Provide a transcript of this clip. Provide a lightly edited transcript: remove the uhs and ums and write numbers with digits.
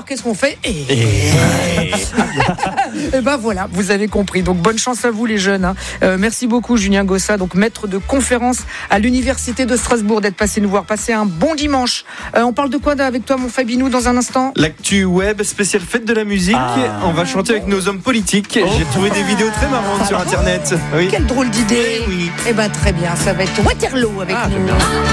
alors qu'est-ce qu'on fait? Et ben voilà, vous avez compris. Donc bonne chance à vous les jeunes. Hein. Merci beaucoup Julien Gossa, donc maître de conférence à l'Université de Strasbourg, d'être passé nous voir. Passez un bon dimanche. On parle de quoi avec toi mon Fabinou dans un instant? L'actu web spéciale fête de la musique. On va chanter avec nos hommes politiques. J'ai trouvé des vidéos très marrantes sur internet. Oui. Quelle drôle d'idée. Oui. Eh ben très bien, ça va être Waterloo avec nous.